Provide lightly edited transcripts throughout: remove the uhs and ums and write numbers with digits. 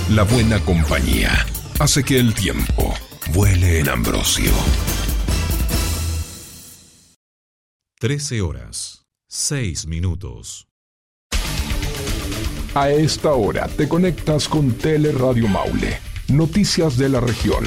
La buena compañía hace que el tiempo vuele en Ambrosio. 13:06. A esta hora te conectas con Teleradio Maule. Noticias de la región.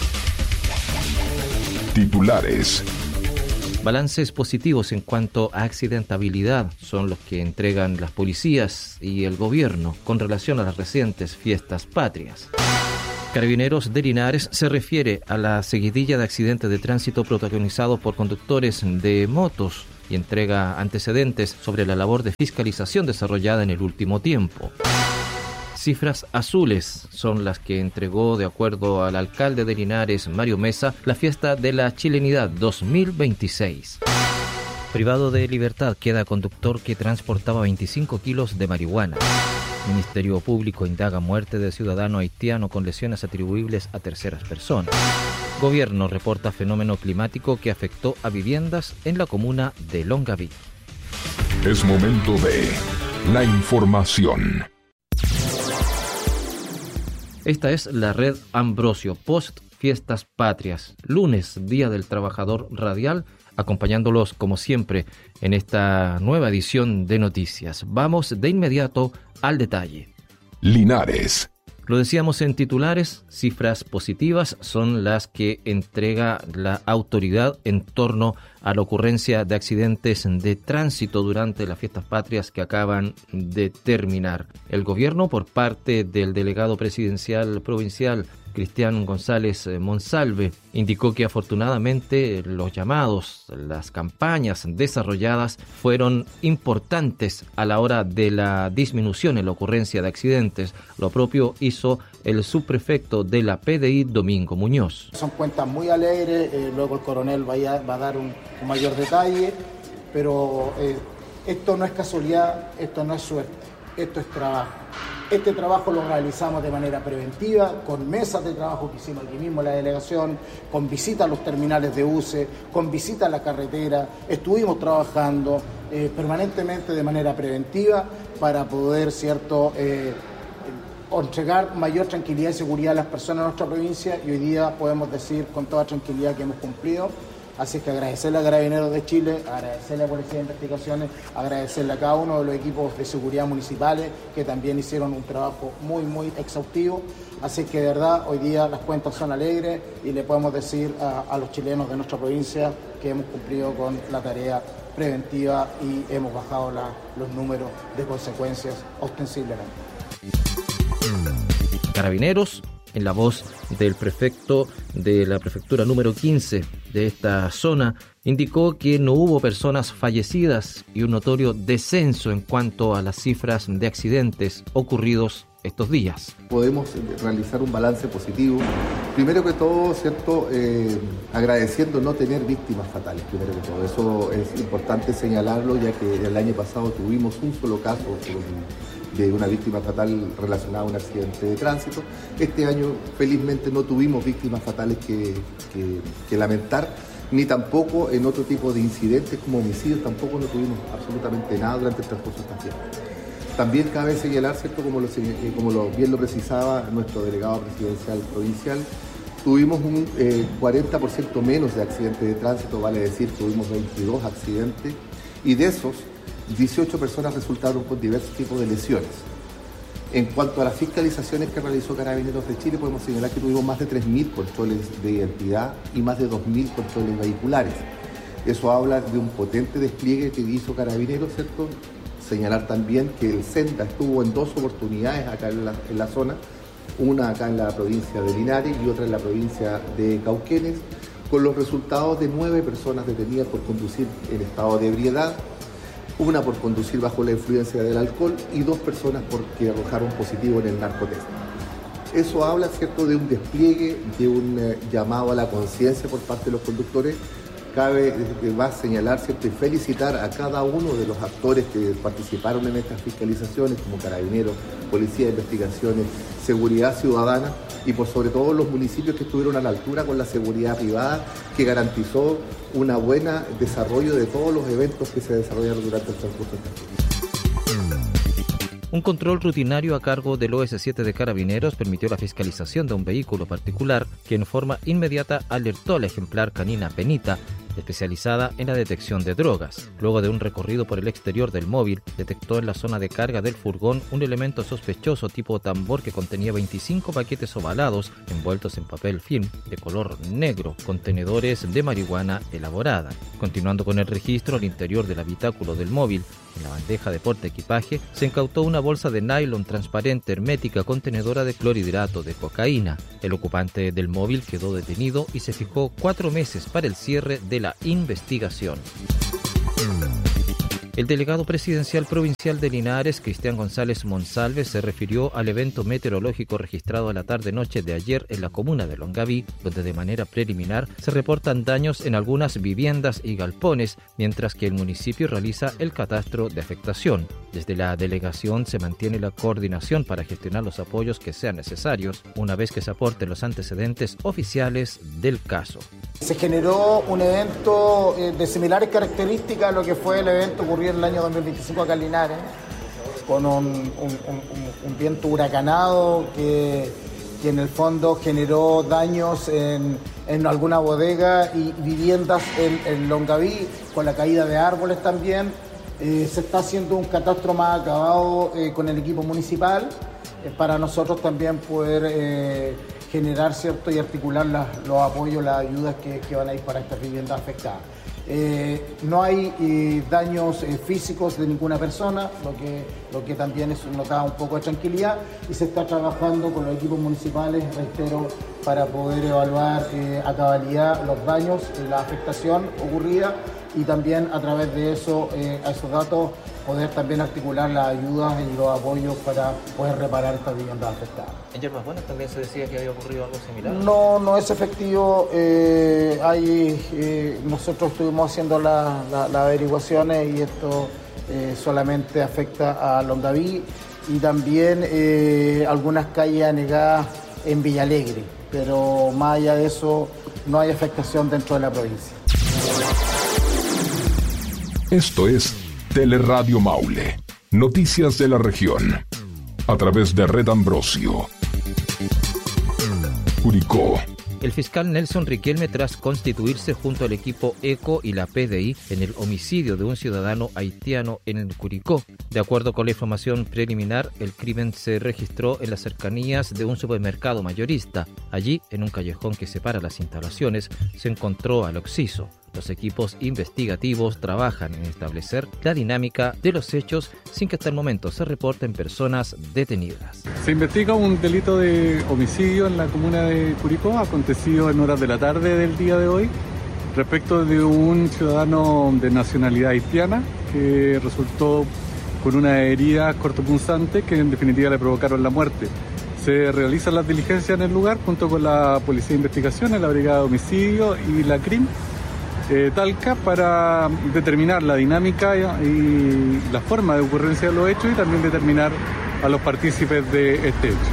Titulares. Balances positivos en cuanto a accidentabilidad son los que entregan las policías y el gobierno con relación a las recientes fiestas patrias. Carabineros de Linares se refiere a la seguidilla de accidentes de tránsito protagonizados por conductores de motos y entrega antecedentes sobre la labor de fiscalización desarrollada en el último tiempo. Cifras azules son las que entregó, de acuerdo al alcalde de Linares, Mario Mesa, la fiesta de la chilenidad 2026. Privado de libertad queda conductor que transportaba 25 kilos de marihuana. Ministerio Público indaga muerte de ciudadano haitiano con lesiones atribuibles a terceras personas. Gobierno reporta fenómeno climático que afectó a viviendas en la comuna de Longaví. Es momento de la información. Esta es la red Ambrosio, post Fiestas Patrias, lunes, Día del Trabajador Radial, acompañándolos como siempre en esta nueva edición de noticias. Vamos de inmediato al detalle. Linares. Lo decíamos en titulares, cifras positivas son las que entrega la autoridad en torno a la ocurrencia de accidentes de tránsito durante las fiestas patrias que acaban de terminar. El gobierno, por parte del delegado presidencial provincial, Cristian González Monsalve, indicó que afortunadamente los llamados, las campañas desarrolladas fueron importantes a la hora de la disminución en la ocurrencia de accidentes. Lo propio hizo el subprefecto de la PDI, Domingo Muñoz. Son cuentas muy alegres, luego el coronel va a dar un mayor detalle, pero esto no es casualidad, esto no es suerte, esto es trabajo. Este trabajo lo realizamos de manera preventiva, con mesas de trabajo que hicimos aquí mismo en la delegación, con visitas a los terminales de UCE, con visitas a la carretera. Estuvimos trabajando permanentemente de manera preventiva para poder, entregar mayor tranquilidad y seguridad a las personas de nuestra provincia, y hoy día podemos decir con toda tranquilidad que hemos cumplido. Así que agradecerle a Carabineros de Chile, agradecerle a Policía de Investigaciones, agradecerle a cada uno de los equipos de seguridad municipales que también hicieron un trabajo muy, muy exhaustivo. Así que de verdad hoy día las cuentas son alegres y le podemos decir a los chilenos de nuestra provincia que hemos cumplido con la tarea preventiva y hemos bajado los números de consecuencias ostensiblemente. Carabineros, en la voz del prefecto de la prefectura número 15 de esta zona, indicó que no hubo personas fallecidas y un notorio descenso en cuanto a las cifras de accidentes ocurridos estos días. Podemos realizar un balance positivo. Primero que todo, agradeciendo no tener víctimas fatales, primero que todo. Eso es importante señalarlo, ya que el año pasado tuvimos un solo caso de una víctima fatal relacionada a un accidente de tránsito. Este año, felizmente, no tuvimos víctimas fatales que lamentar, ni tampoco en otro tipo de incidentes como homicidios, tampoco no tuvimos absolutamente nada durante el transcurso de esta fiesta. También cabe señalar, como bien lo precisaba nuestro delegado presidencial provincial, tuvimos un 40% menos de accidentes de tránsito, vale decir, tuvimos 22 accidentes, y de esos, 18 personas resultaron con diversos tipos de lesiones. En cuanto a las fiscalizaciones que realizó Carabineros de Chile, podemos señalar que tuvimos más de 3.000 controles de identidad y más de 2.000 controles vehiculares. Eso habla de un potente despliegue que hizo Carabineros, ¿cierto? Señalar también que el Senda estuvo en 2 oportunidades acá en la zona, una acá en la provincia de Linares y otra en la provincia de Cauquenes, con los resultados de 9 personas detenidas por conducir en estado de ebriedad, una por conducir bajo la influencia del alcohol y 2 personas porque arrojaron positivo en el narcotest. Eso habla, ¿cierto?, de un despliegue, de un llamado a la conciencia por parte de los conductores. Cabe señalar, ¿cierto?, y felicitar a cada uno de los actores que participaron en estas fiscalizaciones, como Carabineros, Policía de Investigaciones, Seguridad Ciudadana, y por sobre todo los municipios que estuvieron a la altura con la seguridad privada, que garantizó un buen desarrollo de todos los eventos que se desarrollaron durante el transcurso de esta fiesta. Un control rutinario a cargo del OS7 de Carabineros permitió la fiscalización de un vehículo particular que en forma inmediata alertó al ejemplar canina Penita, especializada en la detección de drogas. Luego de un recorrido por el exterior del móvil, detectó en la zona de carga del furgón un elemento sospechoso tipo tambor que contenía 25 paquetes ovalados envueltos en papel film de color negro, contenedores de marihuana elaborada. Continuando con el registro al interior del habitáculo del móvil, en la bandeja de portaequipaje se incautó una bolsa de nylon transparente hermética contenedora de clorhidrato de cocaína. El ocupante del móvil quedó detenido y se fijó 4 meses para el cierre de la investigación. El delegado presidencial provincial de Linares, Cristian González Monsalve, se refirió al evento meteorológico registrado a la tarde-noche de ayer en la comuna de Longaví, donde de manera preliminar se reportan daños en algunas viviendas y galpones, mientras que el municipio realiza el catastro de afectación. Desde la delegación se mantiene la coordinación para gestionar los apoyos que sean necesarios, una vez que se aporten los antecedentes oficiales del caso. Se generó un evento de similares características a lo que fue el evento ocurrido en el año 2025 acá en Linares, con un viento huracanado que en el fondo generó daños en alguna bodega y viviendas en Longaví, con la caída de árboles también. Se está haciendo un catastro más acabado con el equipo municipal para nosotros también poder generar, ¿cierto?, y articular los apoyos, las ayudas que van a ir para estas viviendas afectadas. No hay daños físicos de ninguna persona, lo que también nos da un poco de tranquilidad, y se está trabajando con los equipos municipales, reitero, para poder evaluar a cabalidad los daños, la afectación ocurrida, y también a través de eso, a esos datos, poder también articular las ayudas y los apoyos para poder reparar estas viviendas afectadas. ¿En Yerbas Buenas también se decía que había ocurrido algo similar? No es efectivo. Nosotros estuvimos haciendo las averiguaciones y esto solamente afecta a Longaví y también algunas calles anegadas en Villalegre, pero más allá de eso no hay afectación dentro de la provincia. Esto es Teleradio Maule, noticias de la región, a través de Red Ambrosio. Curicó. El fiscal Nelson Riquelme, tras constituirse junto al equipo ECO y la PDI en el homicidio de un ciudadano haitiano en el Curicó. De acuerdo con la información preliminar, el crimen se registró en las cercanías de un supermercado mayorista. Allí, en un callejón que separa las instalaciones, se encontró al occiso. Los equipos investigativos trabajan en establecer la dinámica de los hechos sin que hasta el momento se reporten personas detenidas. Se investiga un delito de homicidio en la comuna de Curicó, acontecido en horas de la tarde del día de hoy, respecto de un ciudadano de nacionalidad haitiana que resultó con una herida cortopunzante que en definitiva le provocaron la muerte. Se realizan las diligencias en el lugar junto con la Policía de Investigaciones, la Brigada de Homicidio y la CRIM, Talca, para determinar la dinámica y la forma de ocurrencia de los hechos y también determinar a los partícipes de este hecho.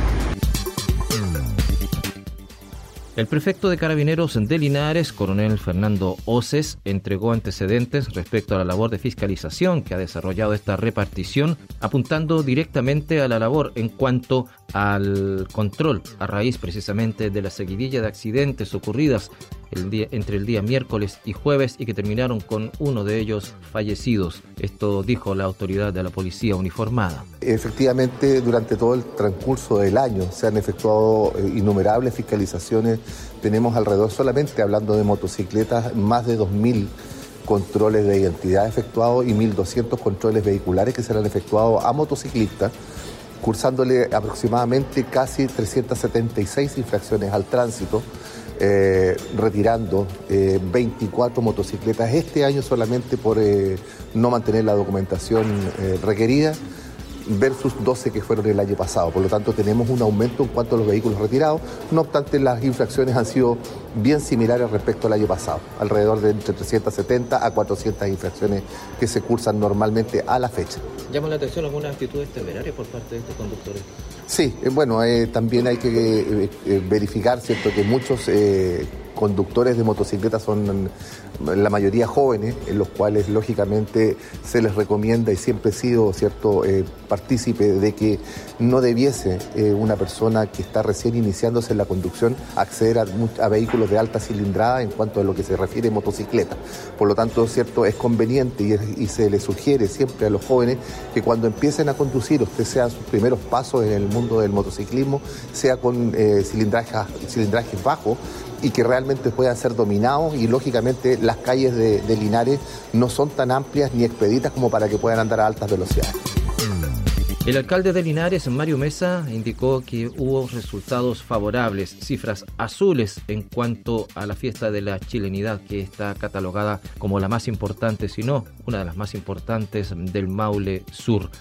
El prefecto de Carabineros de Linares, coronel Fernando Oces, entregó antecedentes respecto a la labor de fiscalización que ha desarrollado esta repartición, apuntando directamente a la labor en cuanto al control a raíz precisamente de la seguidilla de accidentes ocurridas entre el día miércoles y jueves y que terminaron con uno de ellos fallecidos. Esto dijo la autoridad de la policía uniformada. Efectivamente, durante todo el transcurso del año se han efectuado innumerables fiscalizaciones. Tenemos alrededor, solamente hablando de motocicletas, más de 2.000 controles de identidad efectuados y 1.200 controles vehiculares que se han efectuado a motociclistas, cursándole aproximadamente casi 376 infracciones al tránsito, retirando 24 motocicletas este año solamente por no mantener la documentación requerida, versus 12 que fueron el año pasado. Por lo tanto, tenemos un aumento en cuanto a los vehículos retirados. No obstante, las infracciones han sido bien similares respecto al año pasado, alrededor de entre 370 a 400 infracciones que se cursan normalmente a la fecha. ¿Llama la atención algunas actitudes temerarias por parte de estos conductores? Sí, bueno, también hay que verificar, ¿cierto?, que muchos conductores de motocicletas son la mayoría jóvenes, en los cuales lógicamente se les recomienda, y siempre he sido partícipe de que no debiese una persona que está recién iniciándose en la conducción acceder a vehículos de alta cilindrada en cuanto a lo que se refiere a motocicleta. Por lo tanto, es conveniente y se les sugiere siempre a los jóvenes que cuando empiecen a conducir, usted sean sus primeros pasos en el mundo del motociclismo, sea con cilindrajes bajos y que realmente puedan ser dominados, y lógicamente las calles de Linares no son tan amplias ni expeditas como para que puedan andar a altas velocidades. El alcalde de Linares, Mario Mesa, indicó que hubo resultados favorables, cifras azules en cuanto a la fiesta de la chilenidad, que está catalogada como la más importante, si no una de las más importantes del Maule Sur.